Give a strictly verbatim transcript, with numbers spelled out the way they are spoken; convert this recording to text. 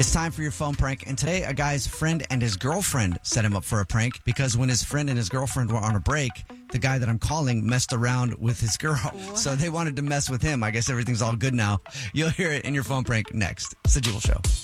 It's time for your phone prank, and today a guy's friend and his girlfriend set him up for a prank because when his friend and his girlfriend were on a break, the guy that I'm calling messed around with his girl. What? So they wanted to mess with him. I guess everything's all good now. You'll hear it in your phone prank next. It's the Jubal Show.